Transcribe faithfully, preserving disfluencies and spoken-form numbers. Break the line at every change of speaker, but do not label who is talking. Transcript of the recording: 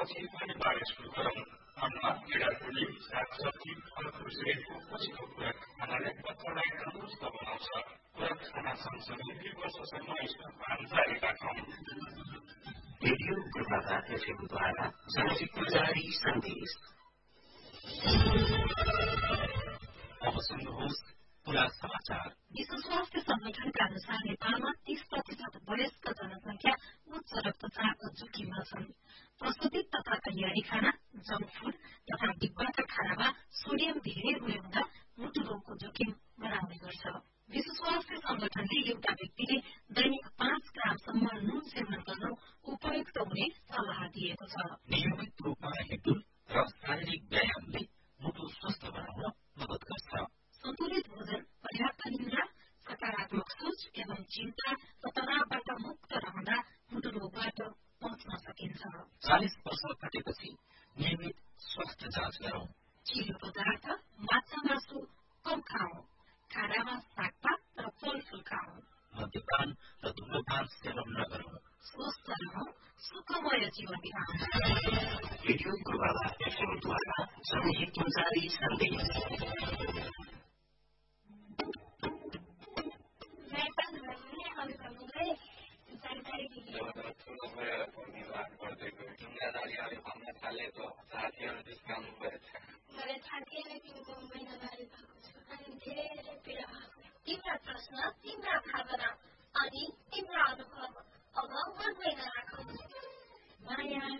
पछि पनि बारे सुरु गरौँ। अन्नमा किराफुली, सागसब्जी, फलफुल सहितको पछिल्लो खुराक खानाले बच्चालाई तन्दुरुस्त बनाउँछ। खुराक खाना सँगसँगै दुई वर्षसम्म स्तनपान जारी राखौँ।
रेडियो गुरुबाबा एफएमद्वारा जनहितको जारी सन्देश। अब सुन्नुहोस् पुरा समाचार।
विश्व स्वास्थ्य संगठनका अनुसार नेपालमा तीस प्रतिशत वयस्क जनसंख्या उच्च रक्तचापको जोखिममा छन्। प्रस्तुतित तथा तयारी खाना, जंक फूड तथा डिब्बाका खानामा सोडियम धेरै हुने हुँदा मुटु रोगको जोखिम बढाउने गर्छ। विश्व स्वास्थ्य संगठनले एउटा व्यक्तिले दैनिक पाँच ग्रामसम्म नुन सेवन गर्नु उपयुक्त हुने सल्लाह दिएको छ।
नियमित रूपमा हिँड्डुल र शारीरिक व्यायामले मुटु स्वस्थ बनाउन मद्दत गर्छ।
सन्तुलित भोजन, पर्याप्त निद्रा, सकारात्मक सोच एवं चिन्ता र तनावबाट मुक्त रहँदा मुटु रोगबाट बच्न सकिन्छ।
चालिस वर्ष काटेपछि नियमित स्वास्थ्य जाँच गरौं।
चिलो पदार्थ, माछा मासु कम खाऊ। खानामा सागपात र फलफूल खाऊ।
मद्यपान र धूम्रपान सेवन नगरौं।
स्वस्थ रहौं, सुखमय जीवन बिताउँ।
रेडियो गुरुबाबा एफएमद्वारा जनहितको जारी सन्देश।
जिम्मेदारीहरू भन्न थाले त साथीहरू जिस्काउनु परेछ।
मलाई थाहा थिएन कि म महिनावारी भएको छु अनि धेरै पीडा भएको। तिम्रा प्रश्न, तिम्रा भावना अनि तिम्रा अनुभव अब मनमै नराखौ।
माया